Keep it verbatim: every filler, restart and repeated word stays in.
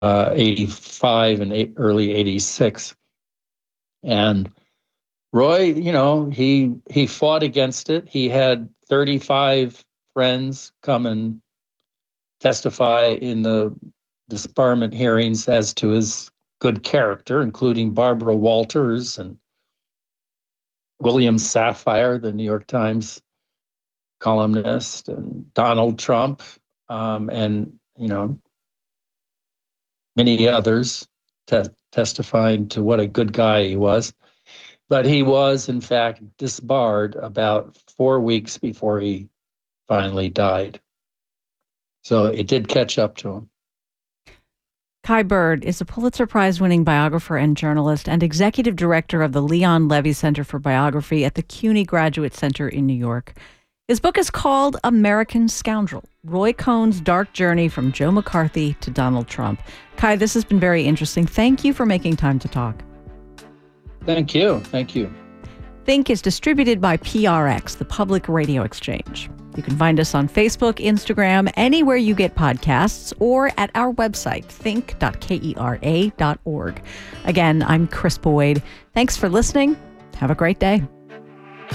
uh, eighty-five and eight, early eighty-six. And Roy, you know, he he fought against it. He had thirty-five friends come and testify in the disbarment hearings as to his good character, including Barbara Walters and William Safire, the New York Times columnist, and Donald Trump, um, and you know many others te- testifying to what a good guy he was. But he was, in fact, disbarred about four weeks before he finally died. So it did catch up to him. Kai Bird is a Pulitzer Prize winning biographer and journalist and executive director of the Leon Levy Center for Biography at the CUNY Graduate Center in New York. His book is called American Scoundrel, Roy Cohn's Dark Journey from Joe McCarthy to Donald Trump. Kai, this has been very interesting. Thank you for making time to talk. Thank you. Thank you. Think is distributed by P R X, the Public Radio Exchange. You can find us on Facebook, Instagram, anywhere you get podcasts, or at our website, think dot kera dot org. Again, I'm Chris Boyd. Thanks for listening. Have a great day.